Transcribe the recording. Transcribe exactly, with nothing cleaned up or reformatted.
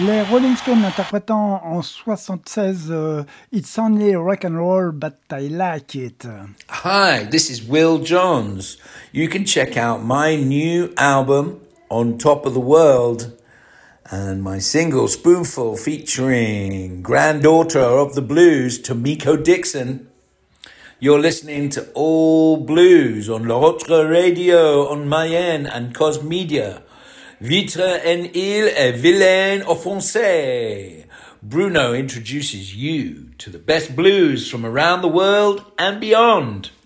Les Rolling Stones interprétant en soixante-seize uh, It's Only Rock and Roll But I Like It. Hi, this is Will Johns. You can check out my new album, On Top of the World, and my single Spoonful featuring granddaughter of the blues, Tomiko Dixon. You're listening to All Blues on La Rotre Radio, on Mayenne and Cosmedia. Vitre en Ile et Vilaine Offensée. Bruno introduces you to the best blues from around the world and beyond.